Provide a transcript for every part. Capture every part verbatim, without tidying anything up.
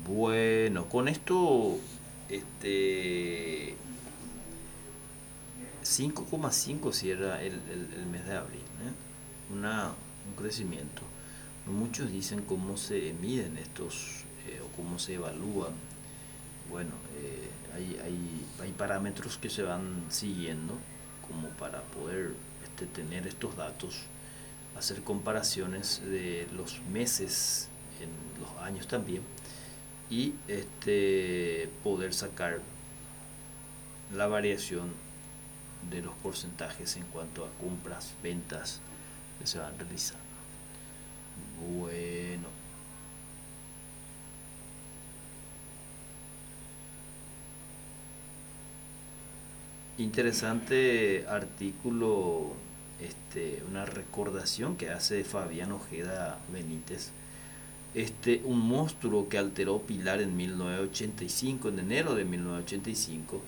Bueno, con esto, este cinco coma cinco cierra el, el- el mes de abril, ¿eh? Una, un crecimiento. Muchos dicen cómo se miden estos eh, o cómo se evalúan. Bueno, eh, hay, hay, hay parámetros que se van siguiendo como para poder este, tener estos datos, hacer comparaciones de los meses en los años también y este, poder sacar la variación de los porcentajes en cuanto a compras, ventas que se van realizando. Bueno, interesante artículo, este, una recordación que hace Fabián Ojeda Benítez. Este, un monstruo que alteró Pilar en mil novecientos ochenta y cinco, en enero de mil novecientos ochenta y cinco,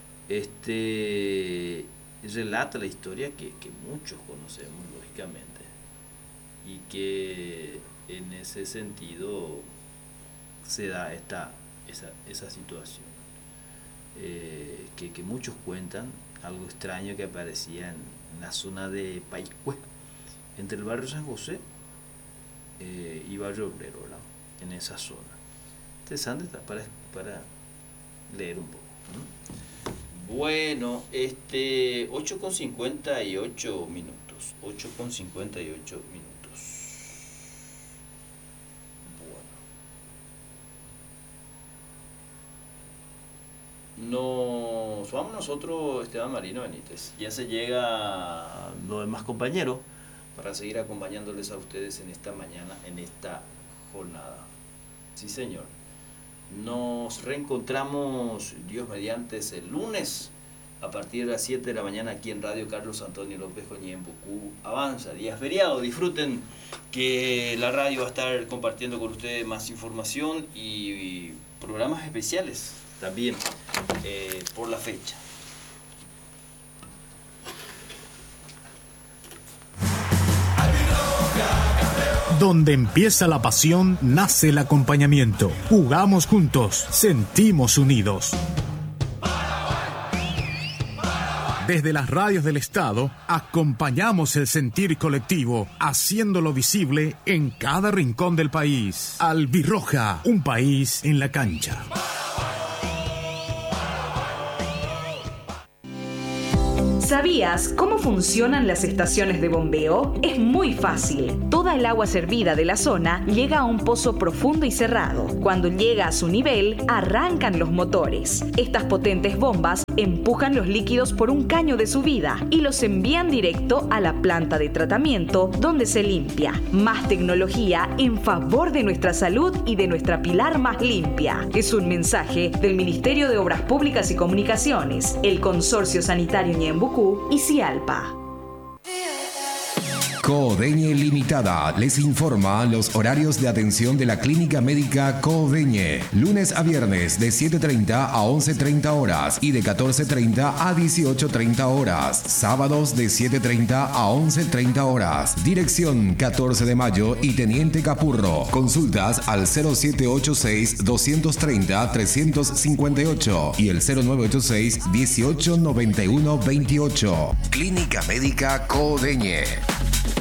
este, relata la historia que, que muchos conocemos, lógicamente, y que en ese sentido se da esta, esa, esa situación, eh, que, que muchos cuentan, algo extraño que aparecía en, en la zona de Paicue, entre el barrio San José eh, y barrio Obrero, ¿verdad? En esa zona. Interesante está para, para leer un poco, ¿no? Bueno, este ocho con cincuenta y ocho minutos. ocho con cincuenta y ocho minutos. Bueno. Nos vamos nosotros, Esteban Marino Benítez. Ya se llega los demás compañeros para seguir acompañándoles a ustedes en esta mañana, en esta jornada. Sí, señor. Nos reencontramos, Dios mediante, el lunes a partir de las siete de la mañana aquí en Radio Carlos Antonio López Joñé en Bucú. Avanza, día feriado, disfruten que la radio va a estar compartiendo con ustedes más información y, y programas especiales también eh, por la fecha. Donde empieza la pasión, nace el acompañamiento. Jugamos juntos, sentimos unidos. Desde las radios del Estado, acompañamos el sentir colectivo, haciéndolo visible en cada rincón del país. Albirroja, un país en la cancha. ¿Sabías cómo funcionan las estaciones de bombeo? Es muy fácil. Toda el agua servida de la zona llega a un pozo profundo y cerrado. Cuando llega a su nivel, arrancan los motores. Estas potentes bombas empujan los líquidos por un caño de subida y los envían directo a la planta de tratamiento, donde se limpia. Más tecnología en favor de nuestra salud y de nuestra Pilar más limpia. Es un mensaje del Ministerio de Obras Públicas y Comunicaciones, el Consorcio Sanitario Ñembucú y Cialpa. Codeñe Limitada les informa los horarios de atención de la Clínica Médica Codeñe. Lunes a viernes de siete treinta a once treinta horas y de catorce treinta a dieciocho treinta horas. Sábados de siete treinta a once treinta horas. Dirección catorce de mayo y Teniente Capurro. Consultas al cero siete ocho seis, dos tres cero, tres cinco ocho y el cero nueve ocho seis, uno ocho nueve uno dos ocho. Clínica Médica Codeñe.